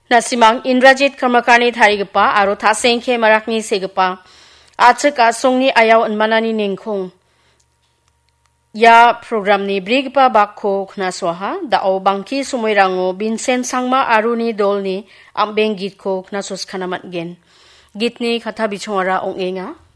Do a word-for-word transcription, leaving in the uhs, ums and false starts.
Nasimang Indrajit Karmakarni Tharigipa aro Tasengkhe Marakni Segipa Achika Songni Ayaw Anmanani Ningkhong Ya program ni Brigpa Bakko Knaswaha Dao Bangki Sumoyrango Vincent Sangma Aruni Dolni Ambeng Git ko Knasos Khanamat Gen Gitni Kata Bichongara Ongenga